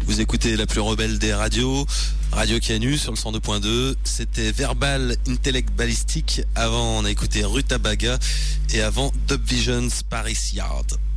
Vous écoutez la plus rebelle des radios, Radio Canu sur le 102.2. C'était Verbal Intellect Ballistic. Avant, on a écouté Rutabaga et avant Dub Visions Paris Yard.